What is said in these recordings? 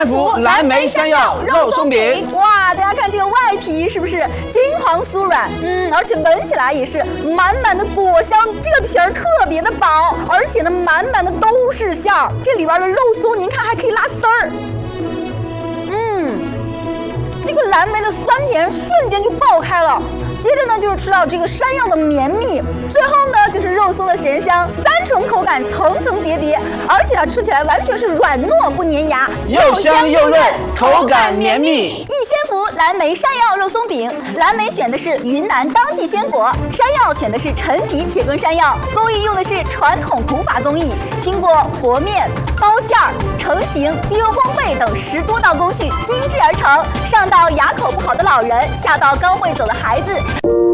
福蓝莓山药肉松饼。 哇，大家看这个外皮是不是金黄酥软？而且闻起来也是满满的果香。这个皮儿特别的薄，而且呢满满的都是馅儿。这里边的肉松您看还可以拉丝儿。这个蓝莓的酸甜瞬间就爆开了。接着呢，就是吃到这个山药的绵密，最后呢就是肉松的咸香，3重口感层层叠叠，而且它吃起来完全是软糯不粘牙， 又香又润，口感绵密。 益仙福蓝莓山药肉松饼，蓝莓选的是云南当季鲜果，山药选的是陈皮铁棍山药，工艺用的是传统古法工艺，经过和面、包馅儿、成型、低温烘焙等10多道工序精制而成，上到牙口不好的老人，下到刚会走的孩子。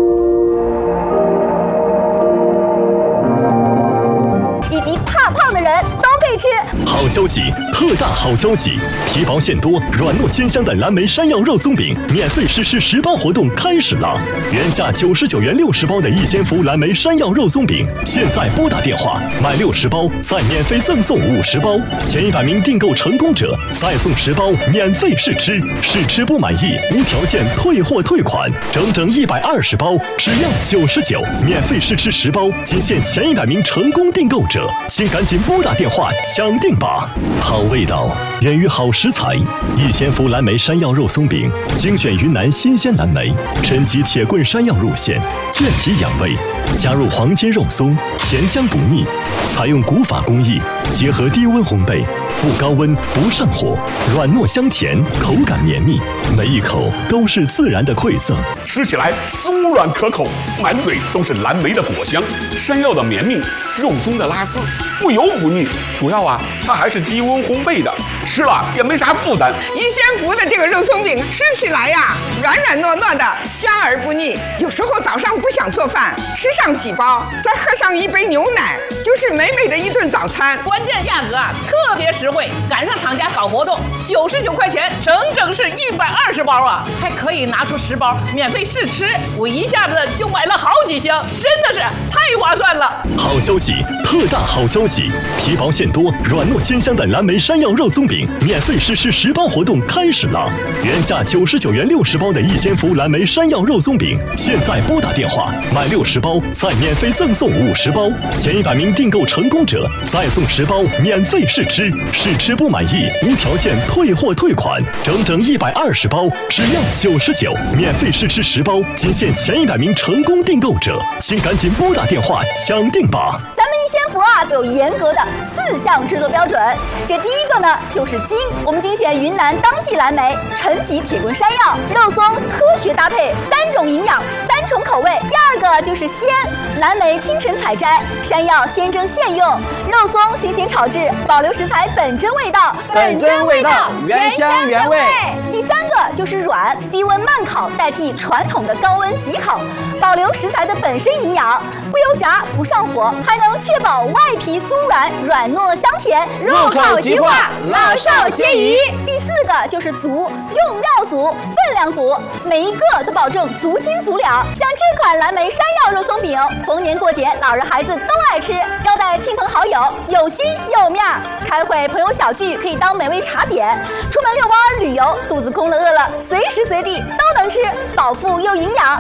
以及怕胖的人都可以吃。 好消息，特大好消息！皮薄馅多、软糯鲜香的蓝莓山药肉松饼免费试吃10包活动开始了！原价99元60包的益仙福蓝莓山药肉松饼，现在拨打电话买60包，再免费赠送50包，前100名订购成功者再送10包免费试吃，试吃不满意无条件退货退款，整整120包，只要99，免费试吃10包，仅限前100名成功订购者。请赶紧拨打电话抢定吧！好味道源于好食材，益仙福蓝莓山药肉松饼精选云南新鲜蓝莓，陈皮铁棍山药入馅，健脾养胃，加入黄金肉松，咸香不腻，采用古法工艺，结合低温烘焙，不高温不上火，软糯香甜，口感绵密，每一口都是自然的馈赠， 吃起来酥软可口，满嘴都是蓝莓的果香，山药的绵密，肉松的拉丝，不油不腻。主要它还是低温烘焙的，吃了也没啥负担。 益仙福的这个肉松饼吃起来软软糯糯的，香而不腻。有时候早上不想做饭，吃上几包，再喝上1杯牛奶，就是美美的一顿早餐。 关键价格特别实惠，赶上厂家搞活动，99块钱，整整是120包还可以拿出10包免费试吃，我一下子就买了好几箱，真的是太划算了！ 好消息，特大好消息！皮薄馅多、软糯鲜香的蓝莓山药肉松饼免费试吃10包活动开始了！原价99元60包的益仙福蓝莓山药肉松饼，现在拨打电话买60包，再免费赠送50包，前100名订购成功者再送10包免费试吃，试吃不满意无条件退货退款，整整120包，只要99，免费试吃10包，仅限前100名成功订购者，请赶紧拨打电话抢定吧！ 咱们益仙福就有严格的4项制作标准。这第一个呢就是精，我们精选云南当季蓝莓、陈皮铁棍山药、肉松，科学搭配，3种营养，3重口味。第二个就是鲜，蓝莓清晨采摘，山药现蒸现用，肉松新鲜炒制，保留食材本真味道， 本真味道，原香原味。 第三个就是软，低温慢烤代替传统的高温急烤，保留食材的本身营养，不油炸不上火，还能确保外皮酥软，软糯香甜， 入口即化，老少皆宜。 第4个就是足，用料足，分量足，每一个都保证足斤足两。像这款蓝莓山药肉松饼，逢年过节老人孩子都爱吃，招待亲朋好友有心有面，开会朋友小聚可以当美味茶点，出门遛弯旅游肚子空了饿了，随时随地都能吃，饱腹又营养。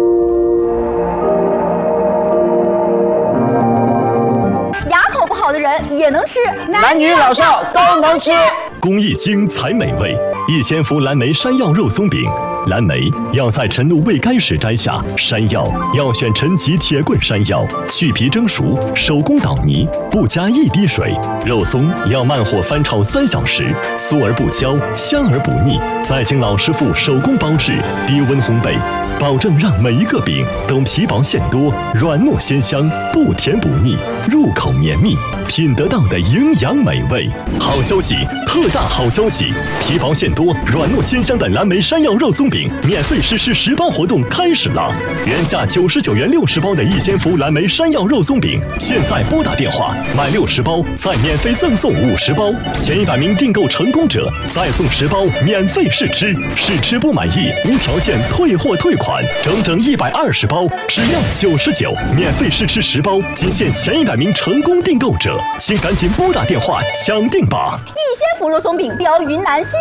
牙口不好的人也能吃， 男女老少都能吃。 工艺精才美味，益仙福蓝莓山药肉松饼。蓝莓要在晨露未干时摘下，山药要选陈皮铁棍山药，去皮蒸熟，手工捣泥，不加1滴水。肉松要慢火翻炒3小时，酥而不焦，香而不腻，再经老师傅手工包制，低温烘焙，保证让每一个饼都皮薄馅多，软糯鲜香，不甜不腻，入口绵密，品得到的营养美味。好消息，特大好消息！皮薄馅多、软糯鲜香的蓝莓山药肉松饼免费试吃10包活动开始了！原价99元60包的益仙福蓝莓山药肉松饼，现在拨打电话买60包，再免费赠送50包，前100名订购成功者再送10包免费试吃，试吃不满意无条件退货退款。 款，整整120包，只要99，免费试吃10包，仅限前100名成功订购者，请赶紧拨打电话抢订吧！ 逸仙福肉松饼标云南新